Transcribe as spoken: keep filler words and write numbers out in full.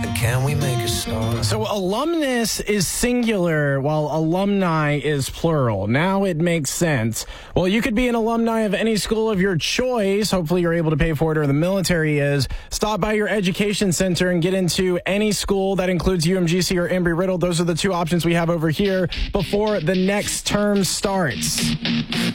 And can we make a start? So alumnus is singular while alumni is plural. Now it makes sense. Well, you could be an alumni of any school of your choice. Hopefully you're able to pay for it, or the military is. Stop by your education center and get into any school that includes U M G C or Embry-Riddle. Those are the two options we have over here before the next term starts.